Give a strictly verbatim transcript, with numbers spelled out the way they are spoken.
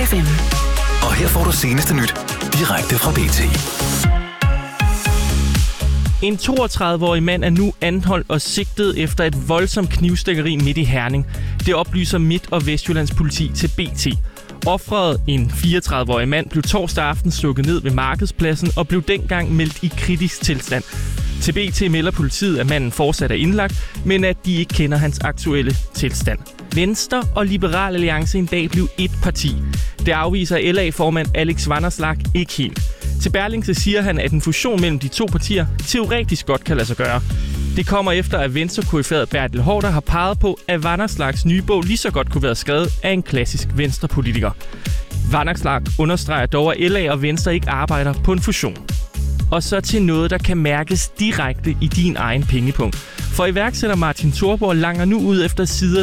F M. Og her får du seneste nyt direkte fra B T. En toogtredive-årig mand er nu anholdt og sigtet efter et voldsomt knivstikkeri midt i Herning. Det oplyser Midt- og Vestjyllands politi til B T. Offeret, en fireogtredive-årig mand, blev torsdag aften stukket ned ved Markedspladsen og blev dengang meldt i kritisk tilstand. Til B T melder politiet, at manden fortsat er indlagt, men at de ikke kender hans aktuelle tilstand. Venstre og Liberal Alliance en dag blev et parti. Det afviser L A-formand Alex Vanopslagh ikke helt. Til Berlingske siger han, at en fusion mellem de to partier teoretisk godt kan lade sig gøre. Det kommer efter, at Venstre-koryfæret Bertel Haarder har peget på, at Vanopslaghs nye bog lige så godt kunne være skrevet af en klassisk venstrepolitiker. Vanopslagh understreger dog, at L A og Venstre ikke arbejder på en fusion. Og så til noget, der kan mærkes direkte i din egen pengepunkt. For iværksætter Martin Thorborg langer nu ud efter sider